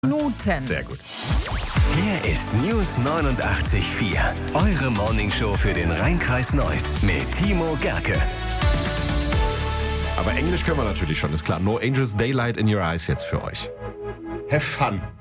Minuten. Sehr gut. Hier ist News 89.4. Eure Morningshow für den Rhein-Kreis Neuss mit Timo Gerke. Aber Englisch können wir natürlich schon, ist klar. No Angels, Daylight in Your Eyes jetzt für euch. Have fun.